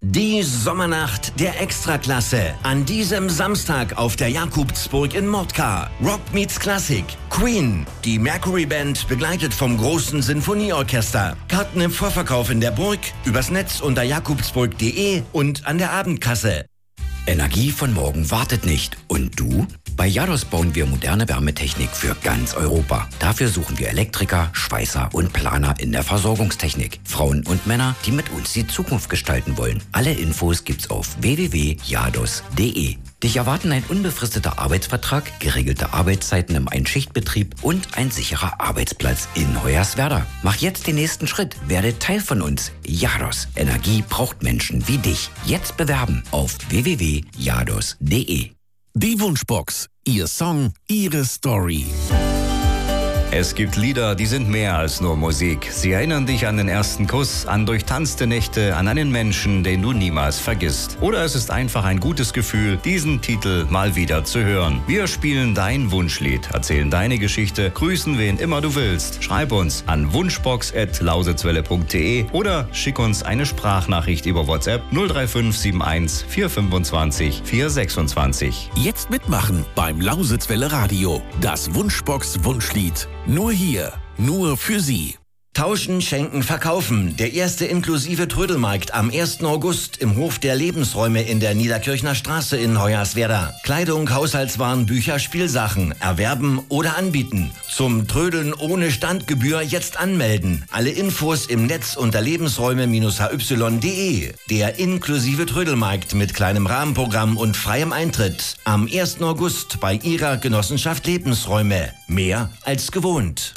Die Sommernacht der Extraklasse. An diesem Samstag auf der Jakobsburg in Mordka. Rock meets Klassik. Queen. Die Mercury Band begleitet vom großen Sinfonieorchester. Karten im Vorverkauf in der Burg, übers Netz unter jakobsburg.de und an der Abendkasse. Energie von morgen wartet nicht. Und du? Bei Jados bauen wir moderne Wärmetechnik für ganz Europa. Dafür suchen wir Elektriker, Schweißer und Planer in der Versorgungstechnik. Frauen und Männer, die mit uns die Zukunft gestalten wollen. Alle Infos gibt's auf www.jados.de. Dich erwarten ein unbefristeter Arbeitsvertrag, geregelte Arbeitszeiten im Einschichtbetrieb und ein sicherer Arbeitsplatz in Hoyerswerda. Mach jetzt den nächsten Schritt. Werde Teil von uns. Jados. Energie braucht Menschen wie dich. Jetzt bewerben auf www.jados.de. Die Wunschbox. Ihr Song, Ihre Story. Es gibt Lieder, die sind mehr als nur Musik. Sie erinnern dich an den ersten Kuss, an durchtanzte Nächte, an einen Menschen, den du niemals vergisst. Oder es ist einfach ein gutes Gefühl, diesen Titel mal wieder zu hören. Wir spielen dein Wunschlied, erzählen deine Geschichte, grüßen wen immer du willst. Schreib uns an wunschbox@lausitzwelle.de oder schick uns eine Sprachnachricht über WhatsApp 03571 425 426. Jetzt mitmachen beim Lausitzwelle Radio. Das Wunschbox Wunschlied. Nur hier, nur für Sie. Tauschen, Schenken, Verkaufen. Der erste inklusive Trödelmarkt am 1. August im Hof der Lebensräume in der Niederkirchner Straße in Hoyerswerda. Kleidung, Haushaltswaren, Bücher, Spielsachen. Erwerben oder anbieten. Zum Trödeln ohne Standgebühr jetzt anmelden. Alle Infos im Netz unter lebensräume-hy.de. Der inklusive Trödelmarkt mit kleinem Rahmenprogramm und freiem Eintritt. Am 1. August bei Ihrer Genossenschaft Lebensräume. Mehr als gewohnt.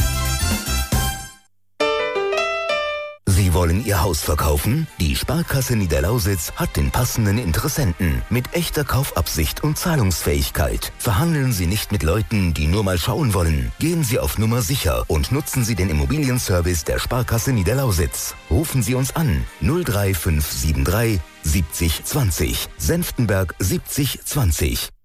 Sie wollen Ihr Haus verkaufen? Die Sparkasse Niederlausitz hat den passenden Interessenten mit echter Kaufabsicht und Zahlungsfähigkeit. Verhandeln Sie nicht mit Leuten, die nur mal schauen wollen. Gehen Sie auf Nummer sicher und nutzen Sie den Immobilienservice der Sparkasse Niederlausitz. Rufen Sie uns an 03573 70 20, Senftenberg 70 20.